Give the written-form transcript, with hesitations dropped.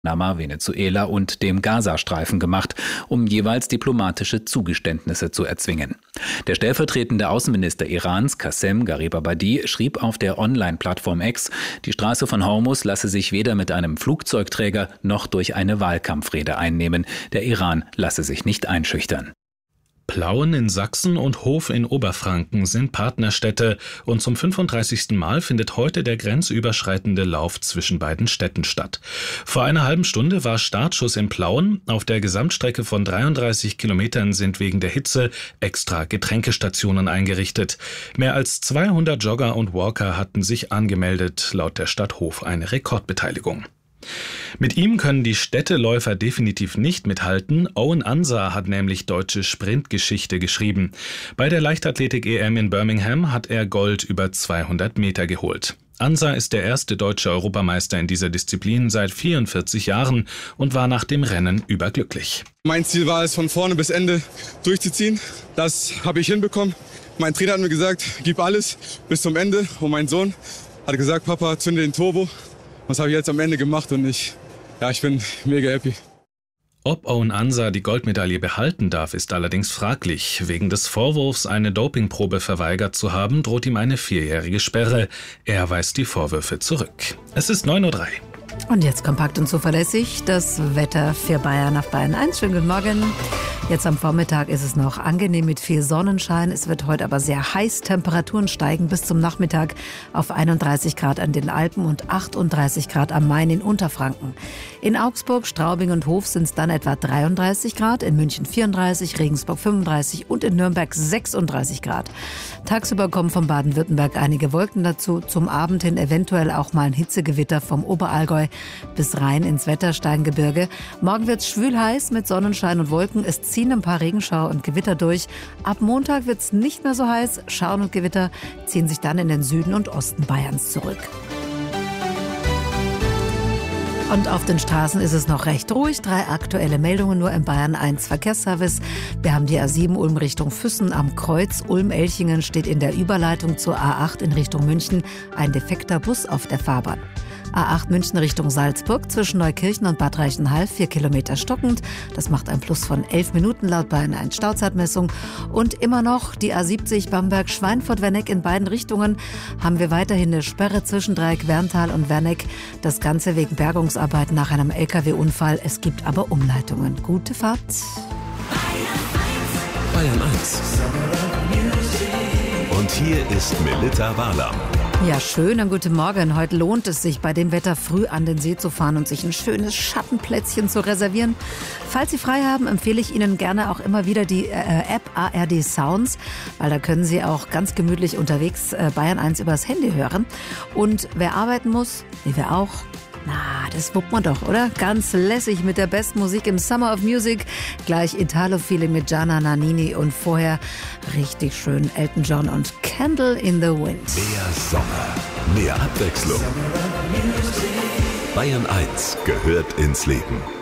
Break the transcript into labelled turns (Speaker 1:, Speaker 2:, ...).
Speaker 1: Panama, Venezuela und dem Gazastreifen gemacht, um jeweils diplomatische Zugeständnisse zu erzwingen. Der stellvertretende Außenminister Irans, Qassem Garibabadi, schrieb auf der Online-Plattform X, die Straße von Hormuz lasse sich weder mit einem Flugzeugträger noch durch eine Wahlkampfrede einnehmen. Der Iran lasse sich nicht einschüchtern.
Speaker 2: Plauen in Sachsen und Hof in Oberfranken sind Partnerstädte und zum 35. Mal findet heute der grenzüberschreitende Lauf zwischen beiden Städten statt. Vor einer halben Stunde war Startschuss in Plauen. Auf der Gesamtstrecke von 33 Kilometern sind wegen der Hitze extra Getränkestationen eingerichtet. Mehr als 200 Jogger und Walker hatten sich angemeldet, laut der Stadt Hof eine Rekordbeteiligung. Mit ihm können die Städteläufer definitiv nicht mithalten. Owen Ansah hat nämlich deutsche Sprintgeschichte geschrieben. Bei der Leichtathletik-EM in Birmingham hat er Gold über 200 Meter geholt. Ansah ist der erste deutsche Europameister in dieser Disziplin seit 44 Jahren und war nach dem Rennen überglücklich.
Speaker 3: Mein Ziel war es, von vorne bis Ende durchzuziehen. Das habe ich hinbekommen. Mein Trainer hat mir gesagt, gib alles bis zum Ende. Und mein Sohn hat gesagt, Papa, zünde den Turbo. Das habe ich jetzt am Ende gemacht und ich bin mega happy.
Speaker 2: Ob Owen Ansah die Goldmedaille behalten darf, ist allerdings fraglich. Wegen des Vorwurfs, eine Dopingprobe verweigert zu haben, droht ihm eine 4-jährige Sperre. Er weist die Vorwürfe zurück. Es ist 9:03 Uhr.
Speaker 4: Und jetzt kompakt und zuverlässig das Wetter für Bayern auf Bayern 1. Schönen guten Morgen. Jetzt am Vormittag ist es noch angenehm mit viel Sonnenschein. Es wird heute aber sehr heiß. Temperaturen steigen bis zum Nachmittag auf 31 Grad an den Alpen und 38 Grad am Main in Unterfranken. In Augsburg, Straubing und Hof sind es dann etwa 33 Grad, in München 34, Regensburg 35 und in Nürnberg 36 Grad. Tagsüber kommen von Baden-Württemberg einige Wolken dazu. Zum Abend hin eventuell auch mal ein Hitzegewitter vom Oberallgäu bis rein ins Wettersteingebirge. Morgen wird es schwül heiß mit Sonnenschein und Wolken. Es ziehen ein paar Regenschauer und Gewitter durch. Ab Montag wird es nicht mehr so heiß. Schauern und Gewitter ziehen sich dann in den Süden und Osten Bayerns zurück. Und auf den Straßen ist es noch recht ruhig. 3 aktuelle Meldungen nur im Bayern 1 Verkehrsservice. Wir haben die A7 Ulm Richtung Füssen am Kreuz. Ulm-Elchingen steht in der Überleitung zur A8 in Richtung München ein defekter Bus auf der Fahrbahn. A8 München Richtung Salzburg zwischen Neukirchen und Bad Reichenhall 4 Kilometer stockend. Das macht ein Plus von 11 Minuten laut Bayern 1 Stauzeitmessung. Und immer noch die A70 Bamberg-Schweinfurt-Werneck in beiden Richtungen haben wir weiterhin eine Sperre zwischen Dreieck Werntal und Werneck. Das Ganze wegen Bergungsarbeiten nach einem LKW-Unfall. Es gibt aber Umleitungen. Gute Fahrt.
Speaker 5: Bayern 1. Und hier ist Melitta Walam.
Speaker 4: Ja, schönen guten Morgen. Heute lohnt es sich, bei dem Wetter früh an den See zu fahren und sich ein schönes Schattenplätzchen zu reservieren. Falls Sie frei haben, empfehle ich Ihnen gerne auch immer wieder die App ARD Sounds, weil da können Sie auch ganz gemütlich unterwegs Bayern 1 übers Handy hören. Und wer arbeiten muss, wie wir auch, na, das wuppt man doch, oder? Ganz lässig mit der besten Musik im Summer of Music. Gleich Italo-Feeling mit Gianna Nannini und vorher richtig schön Elton John und Candle in the Wind.
Speaker 5: Mehr Sommer, mehr Abwechslung. Bayern 1 gehört ins Leben.